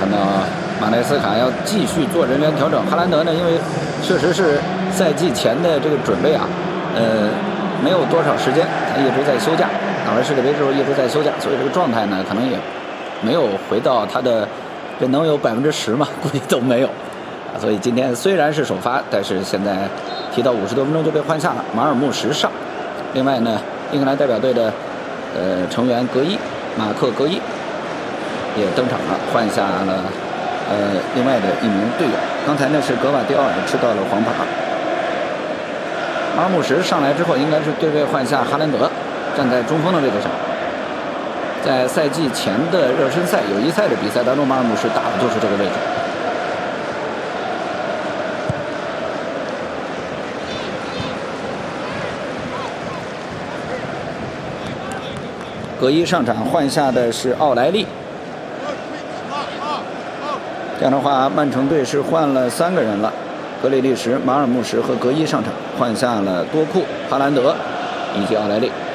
看到马内斯卡要继续做人员调整。哈兰德呢，因为确实是赛季前的这个准备啊，没有多少时间，他一直在休假，打完世界杯之后一直在休假，所以这个状态呢，可能也没有回到他的这能有10%嘛，估计都没有。所以今天虽然是首发，但是现在提到50多分钟就被换下了，马尔穆什上。另外呢，英格兰代表队的成员马克格伊也登场了，换下了另外的一名队友。刚才呢是格瓦迪奥尔吃到了黄牌。马尔穆什上来之后，应该是对位换下哈兰德，站在中锋的位置上。在赛季前的热身赛、友谊赛的比赛当中，马尔穆什打的就是这个位置。格伊上场换下的是奥莱利。这样的话，曼城队是换了3个人了，格里利什、马尔穆什和格伊上场，换下了多库、哈兰德以及奥莱利。